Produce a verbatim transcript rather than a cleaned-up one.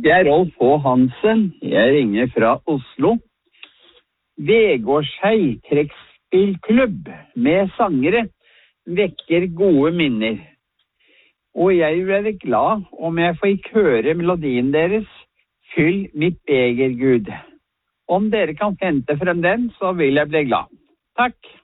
Jeg er Rolf H. Hansen. Jeg ringer fra Oslo. Vegårshei trekkspillklubb med sangere vekker gode minner. Og jeg vil være glad om jeg får høre melodien deres, Fyll mitt beger, Gud. Om dere kan hente frem den, så vil jeg bli glad. Takk!